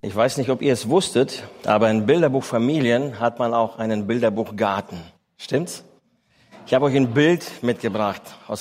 Ich weiß nicht, ob ihr es wusstet, aber in Bilderbuch Familien hat man auch einen Bilderbuch Garten. Stimmt's? Ich habe euch ein Bild mitgebracht aus